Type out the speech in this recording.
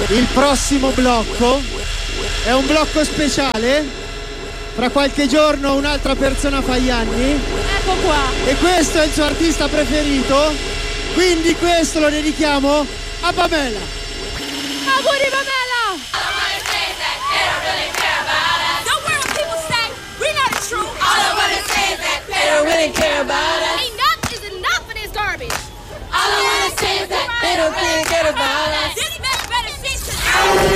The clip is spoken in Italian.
Il prossimo blocco è un blocco speciale. Fra qualche giorno un'altra persona fa gli anni. Ecco qua. E questo è il suo artista preferito. Quindi questo lo dedichiamo a Pamela. Auguri Pamela! They don't really care about us. Enough is enough of this garbage. All I wanna say is that they don't really care about us.